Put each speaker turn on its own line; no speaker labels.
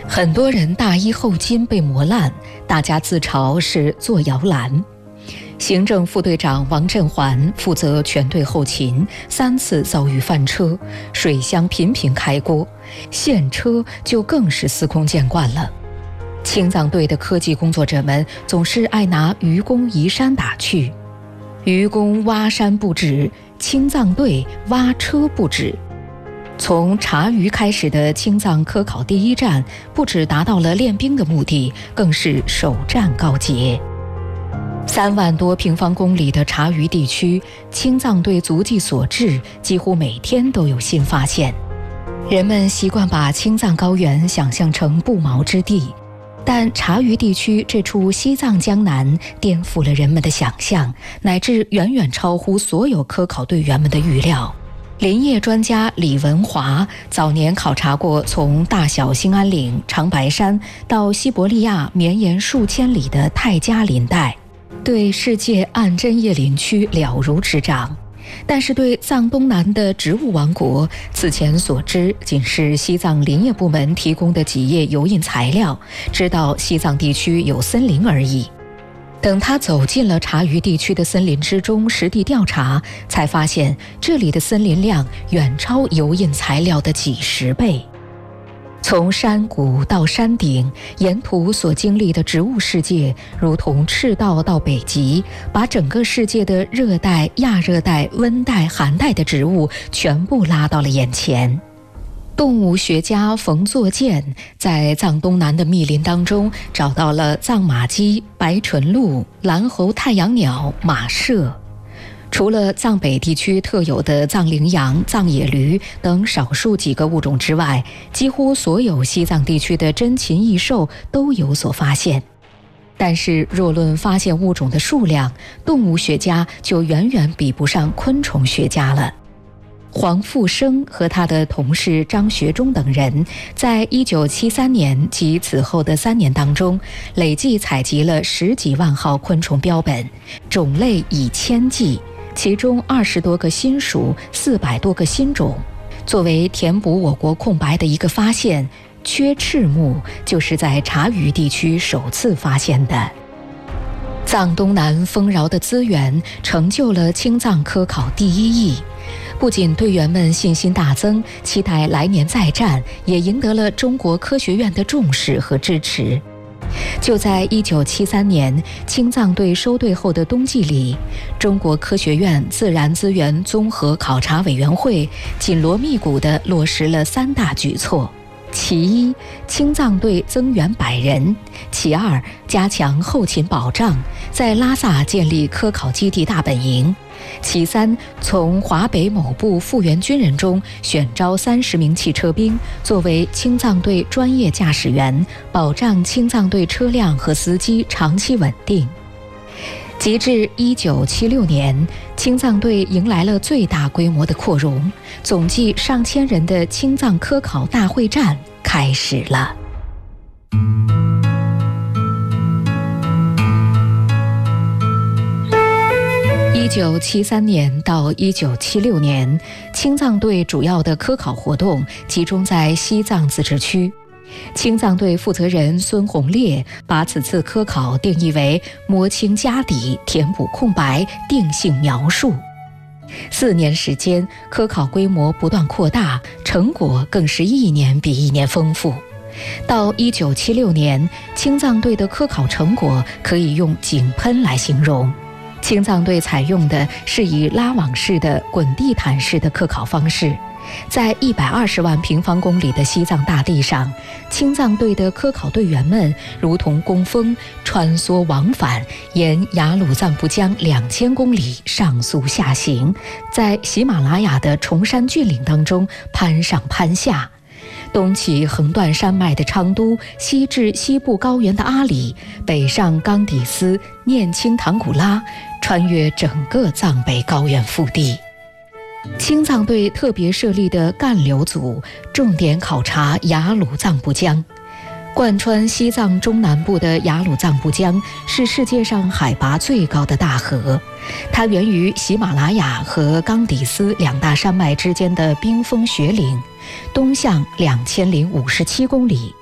很多人大衣后襟被磨烂，大家自嘲是坐摇篮。行政副队长王振环负责全队后勤，3次遭遇翻车，水箱频频开锅，现车就更是司空见惯了。青藏队的科技工作者们总是爱拿愚公移山打趣，愚公挖山不止，青藏队挖车不止。从察隅开始的青藏科考第一站，不只达到了练兵的目的，更是首战告捷。3万多平方公里的察隅地区，青藏队足迹所至，几乎每天都有新发现。人们习惯把青藏高原想象成不毛之地，但察隅地区这处西藏江南颠覆了人们的想象，乃至远远超乎所有科考队员们的预料。林业专家李文华早年考察过从大小兴安岭、长白山到西伯利亚绵延数千里的泰加林带，对世界暗针叶林区了如指掌。但是对藏东南的植物王国，此前所知仅是西藏林业部门提供的几页油印材料，知道西藏地区有森林而已。等他走进了察隅地区的森林之中，实地调查，才发现这里的森林量远超油印材料的几10倍。从山谷到山顶，沿途所经历的植物世界，如同赤道到北极，把整个世界的热带、亚热带、温带、寒带的植物全部拉到了眼前。动物学家冯作健在藏东南的密林当中找到了藏马鸡、白唇鹿、蓝喉太阳鸟、马麝。除了藏北地区特有的藏羚羊、藏野驴等少数几个物种之外，几乎所有西藏地区的珍禽异兽都有所发现。但是若论发现物种的数量，动物学家就远远比不上昆虫学家了。黄复生和他的同事张学忠等人，在1973年及此后的3年当中，累计采集了10几万号昆虫标本，种类以千计，其中20多个新属，400多个新种。作为填补我国空白的一个发现，缺翅目就是在察隅地区首次发现的。藏东南丰饶的资源成就了青藏科考第一役，不仅队员们信心大增，期待来年再战，也赢得了中国科学院的重视和支持。就在1973年青藏队收队后的冬季里，中国科学院自然资源综合考察委员会紧锣密鼓地落实了3大举措。其一，青藏队增员100人；其二，加强后勤保障，在拉萨建立科考基地大本营；其三，从华北某部复员军人中选招30名汽车兵，作为青藏队专业驾驶员，保障青藏队车辆和司机长期稳定。截至1976年，青藏队迎来了最大规模的扩容，总计上千人的青藏科考大会战开始了。1973年到1976年，青藏队主要的科考活动集中在西藏自治区。青藏队负责人孙洪烈把此次科考定义为摸清家底、填补空白、定性描述。4年时间，科考规模不断扩大，成果更是一年比一年丰富。到1976年，青藏队的科考成果可以用井喷来形容。青藏队采用的是以拉网式的滚地毯式的科考方式，在120万平方公里的西藏大地上，青藏队的科考队员们如同工蜂穿梭往返，沿雅鲁藏布江2000公里上溯下行，在喜马拉雅的崇山峻岭当中攀上攀下，东起横断山脉的昌都，西至西部高原的阿里，北上冈底斯、念青唐古拉，穿越整个藏北高原腹地。青藏队特别设立的干流组重点考察雅鲁藏布江。贯穿西藏中南部的雅鲁藏布江是世界上海拔最高的大河，它源于喜马拉雅和冈底斯2大山脉之间的冰封雪岭，东向2057公里，